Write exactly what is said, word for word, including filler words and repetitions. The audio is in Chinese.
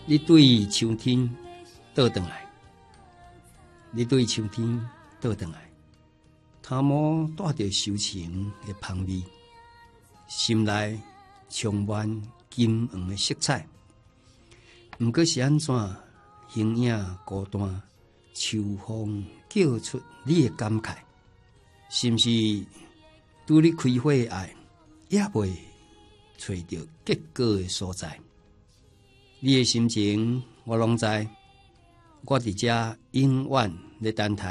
你对秋天倒转来，你对秋天倒转来，头毛带着柔情的香味，心内充满金黄的色彩。毋过是安怎，形影孤单，秋风叫出你的感慨，是毋是拄你开花的爱，也未找到结果的所在？你的心情我拢知，我伫遮永远咧等待